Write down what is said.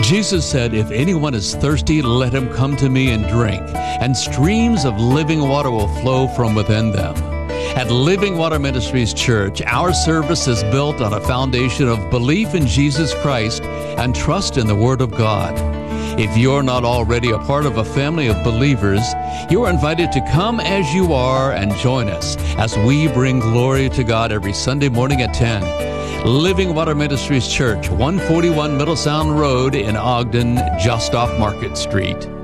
Jesus said, "If anyone is thirsty, let him come to me and drink, and streams of living water will flow from within them." At Living Water Ministries Church, our service is built on a foundation of belief in Jesus Christ and trust in the Word of God. If you're not already a part of a family of believers, you are invited to come as you are and join us as we bring glory to God every Sunday morning at 10. Living Water Ministries Church, 141 Middle Sound Road in Ogden, just off Market Street.